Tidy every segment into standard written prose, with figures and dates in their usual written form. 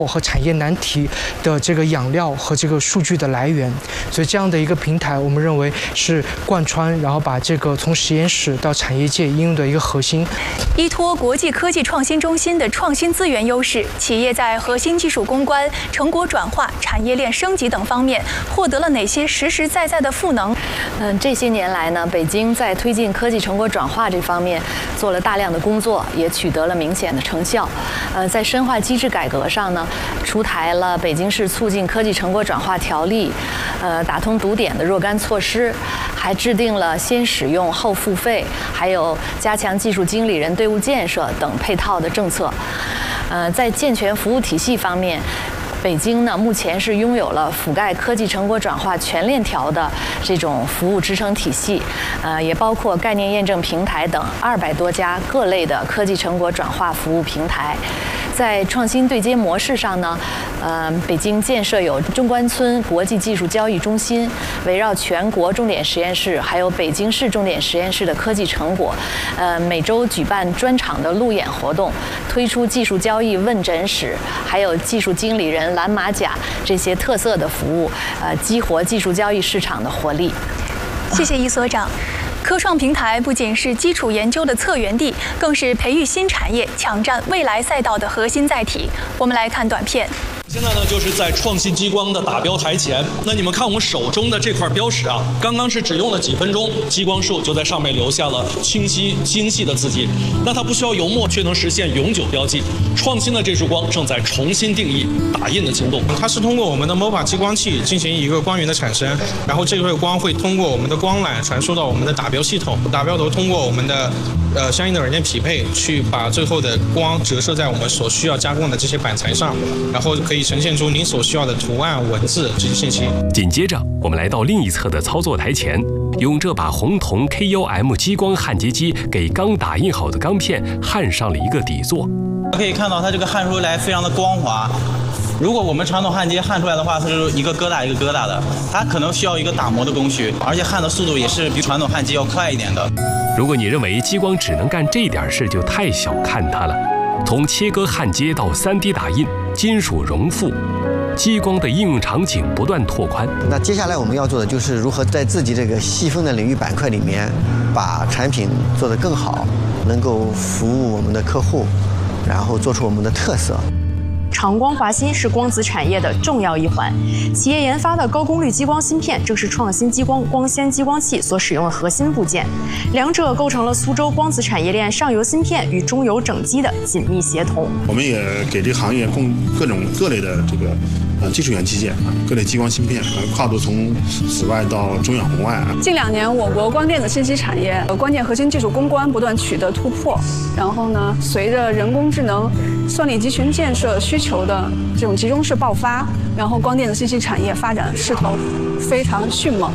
和产业难题的这个养料和这个数据的来源，所以这样的一个平台，我们认为是贯穿，然后把这个从实验室到产业界应用的一个核心。 依托国际科技创新中心的创新资源优势，企业在核心技术攻关、成果转化、产业链升级等方面获得了哪些实实在在的赋能？ 这些年来呢，北京在推进科技成果转化这方面做了大量的工作，也取得了明显的成效。在深化机制改革上呢，出台了《北京市促进科技成果转化条例》，打通堵点的若干措施，还制定了先使用后付费，还有加强技术经理人队伍建设等配套的政策。在健全服务体系方面，北京呢，目前是拥有了覆盖科技成果转化全链条的这种服务支撑体系，也包括概念验证平台等200多家各类的科技成果转化服务平台。在创新对接模式上呢，北京建设有中关村国际技术交易中心，围绕全国重点实验室还有北京市重点实验室的科技成果，每周举办专场的路演活动，推出技术交易问诊室，还有技术经理人、蓝马甲这些特色的服务，激活技术交易市场的活力。 谢谢易所长。科创平台不仅是基础研究的策源地，更是培育新产业、抢占未来赛道的核心载体。我们来看短片。 现在呢，就是在创新激光的打标台前。那你们看我手中的这块标识啊，刚刚是只用了几分钟，激光束就在上面留下了清晰精细的字迹。那它不需要油墨，却能实现永久标记。创新的这束光正在重新定义打印的行动。 它是通过我们的 MOVA 激光器进行一个光源的产生，然后这个光会通过我们的光缆传输到我们的打标系统，打标头通过我们的相应的软件匹配，去把最后的光折射在我们所需要加工的这些板材上，然后可以呈现出您所需要的图案、文字这些信息。 紧接着，我们来到另一侧的操作台前，用这把红铜 KUM 激光焊接机给刚打印好的钢片焊上了一个底座。 可以看到它这个焊出来非常的光滑。如果我们传统焊接焊出来的话，它是一个疙瘩一个疙瘩的，它可能需要一个打磨的工序，而且焊的速度也是比传统焊接要快一点的。 如果你认为激光只能干这点事，就太小看它了。从切割焊接到3D 打印、金属熔复，激光的应用场景不断拓宽。 那接下来我们要做的就是如何在自己这个细分的领域板块里面，把产品做得更好，能够服务我们的客户，然后做出我们的特色。 长光华芯是光子产业的重要一环，企业研发的高功率激光芯片正是创新激光光纤激光器所使用的核心部件，两者构成了苏州光子产业链上游芯片与中游整机的紧密协同。 我们也给这个行业供各类的这个技术元器件，各类激光芯片，跨度从紫外到中远红外。 近2年，我国光电子信息产业关键核心技术攻关不断取得突破。然后呢，随着人工智能、算力集群建设需求的这种集中式爆发，然后光电子信息产业发展势头非常迅猛。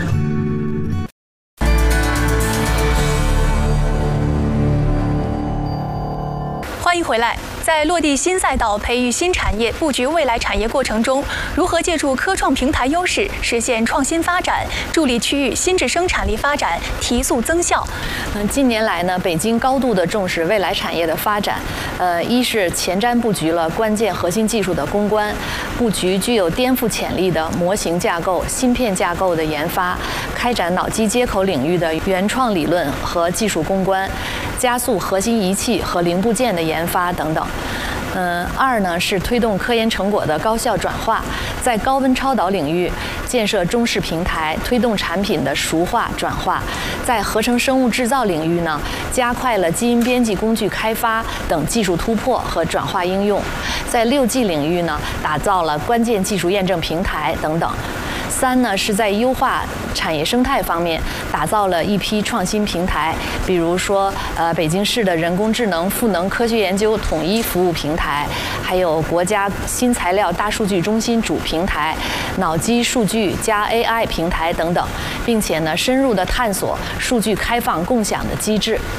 欢迎回来。在落地新赛道、培育新产业、布局未来产业过程中，如何借助科创平台优势实现创新发展，助力区域新质生产力发展，提速增效？ 近年来呢，北京高度的重视未来产业的发展。一是前瞻布局了关键核心技术的攻关，布局具有颠覆潜力的模型架构、芯片架构的研发，开展脑机接口领域的原创理论和技术攻关，加速核心仪器和零部件的研发等等。二呢是推动科研成果的高效转化，在高温超导领域建设中式平台，推动产品的熟化转化；在合成生物制造领域呢，加快了基因编辑工具开发等技术突破和转化应用；在6G 领域呢，打造了关键技术验证平台等等。三呢是在优化产业生态方面打造了一批创新平台，比如说北京市的人工智能赋能科学研究统一服务平台，还有国家新材料大数据中心主平台、脑机数据加 AI 平台等等，并且呢深入的探索数据开放共享的机制。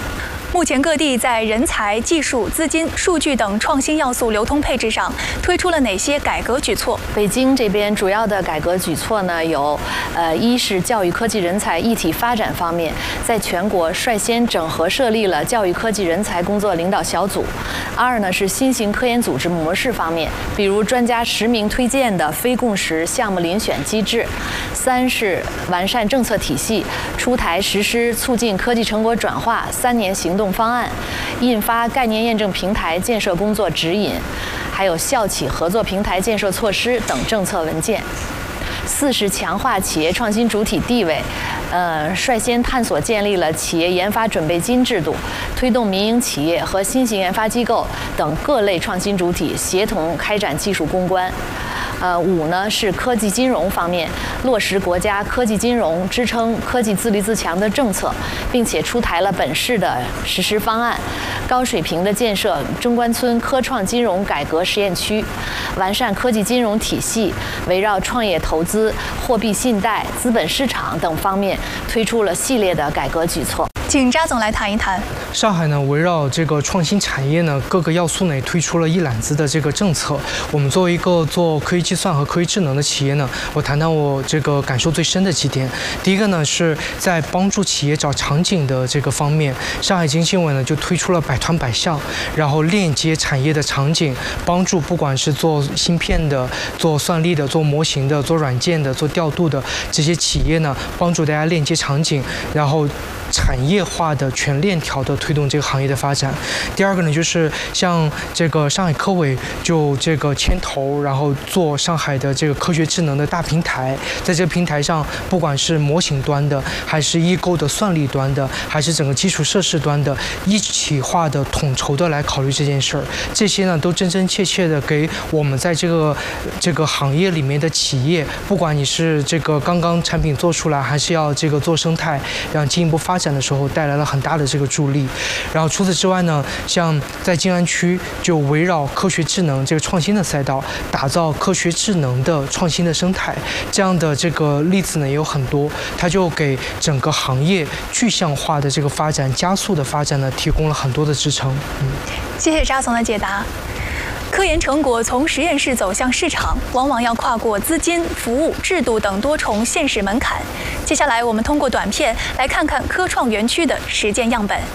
目前各地在人才、技术、资金、数据等创新要素流通配置上推出了哪些改革举措？ 北京这边主要的改革举措呢，有一是教育科技人才一体发展方面，在全国率先整合设立了教育科技人才工作领导小组；二呢是新型科研组织模式方面，比如专家实名推荐的非共识项目遴选机制；三是完善政策体系，出台实施促进科技成果转化3年行动方案，印发概念验证平台建设工作指引，还有校企合作平台建设措施等政策文件。四是强化企业创新主体地位，率先探索建立了企业研发准备金制度，推动民营企业和新型研发机构等各类创新主体协同开展技术攻关。五呢是科技金融方面，落实国家科技金融支撑科技自立自强的政策，并且出台了本市的实施方案，高水平的建设中关村科创金融改革实验区，完善科技金融体系，围绕创业投资、货币信贷、资本市场等方面推出了系列的改革举措。 请扎总来谈一谈。 上海呢，围绕这个创新产业呢，各个要素呢也推出了一揽子的这个政策。我们作为一个做科技计算和科技智能的企业呢，我谈谈我这个感受最深的几点。第一个呢，是在帮助企业找场景的这个方面，上海经新闻呢就推出了百团百项，然后链接产业的场景，帮助不管是做芯片的、做算力的、做模型的、做软件的、做调度的这些企业呢，帮助大家链接场景，然后产业化的全链条的推动这个行业的发展。第二个呢，就是像这个上海科委就这个牵头，然后做上海的这个科学智能的大平台，在这个平台上，不管是模型端的，还是异构的算力端的，还是整个基础设施端的，一体化的统筹的来考虑这件事儿。这些呢，都真真切切的给我们在这个行业里面的企业，不管你是这个刚刚产品做出来，还是要这个做生态，让进一步发展的时候带来了很大的这个助力。然后除此之外呢，像在静安区就围绕科学智能这个创新的赛道，打造科学智能的创新的生态，这样的这个例子呢也有很多，它就给整个行业具象化的这个发展、加速的发展呢提供了很多的支撑。 谢谢扎总的解答。科研成果从实验室走向市场，往往要跨过资金、服务、制度等多重现实门槛。接下来，我们通过短片来看看科创园区的实践样本。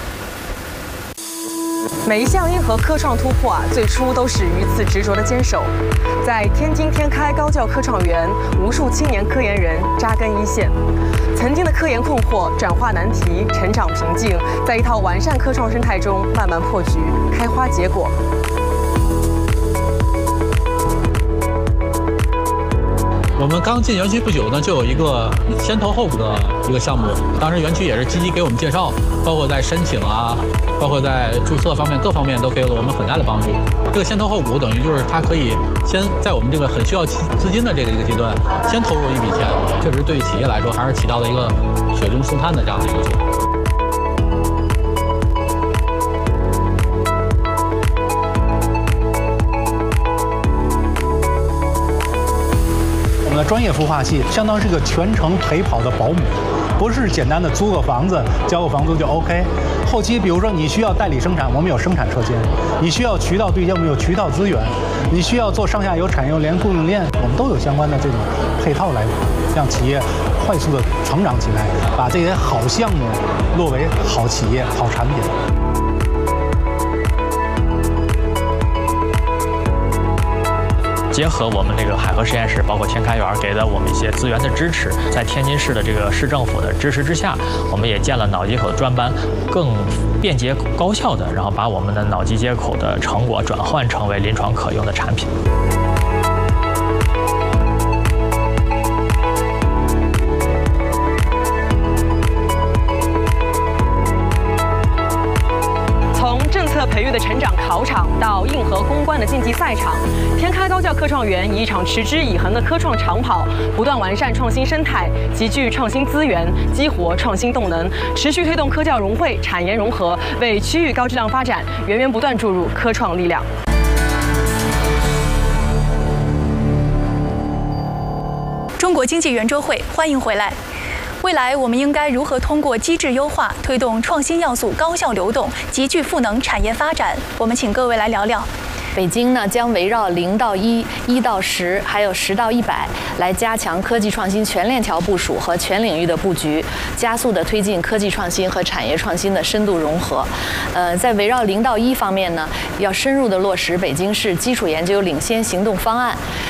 每一项硬核科创突破最初都始于此执着的坚守。在天津天开高教科创园，无数青年科研人扎根一线，曾经的科研困惑转化难题，成长瓶颈，在一套完善科创生态中慢慢破局，开花结果。 我们刚进园区不久呢，就有一个先投后补的一个项目。当时园区也是积极给我们介绍，包括在申请啊，包括在注册方面各方面都给了我们很大的帮助。这个先投后补等于就是它可以先在我们这个很需要资金的这个一个阶段，先投入一笔钱，确实对于企业来说还是起到了一个雪中送炭的这样的一个作用。 我们的专业孵化器相当是个全程陪跑的保姆，不是简单的租个房子交个房租就 OK。后期比如说你需要代理生产，我们有生产车间；你需要渠道对接，我们有渠道资源；你需要做上下游产业链供应链，我们都有相关的这种配套来让企业快速的成长起来，把这些好项目落为好企业、好产品。 结合我们这个海河实验室，包括天开园给了我们一些资源的支持，在天津市的这个市政府的支持之下，我们也建了脑机口的专班，更便捷高效的，然后把我们的脑机接口的成果转换成为临床可用的产品。 培育的成长考场到硬核攻关的竞技赛场，天开高教科创园以一场持之以恒的科创长跑，不断完善创新生态，集聚创新资源，激活创新动能，持续推动科教融汇、产研融合，为区域高质量发展源源不断注入科创力量。 中国经济圆桌会，欢迎回来。为未来我们应该如何通过机制优化，推动创新要素高效流动，极具赋能产业发展？我们请各位来聊聊。 北京呢将围绕0到1、1到10，还有10到100，来加强科技创新全链条部署和全领域的布局，加速的推进科技创新和产业创新的深度融合。在围绕0到1方面呢，要深入的落实北京市基础研究领先行动方案，